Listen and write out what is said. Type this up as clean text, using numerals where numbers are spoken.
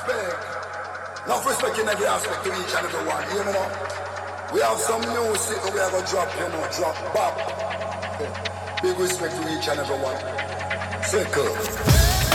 Enough respect in every aspect to each and every one, you know. We have some music that we are going to drop, you know, drop back. Big respect to each and every one. Circle.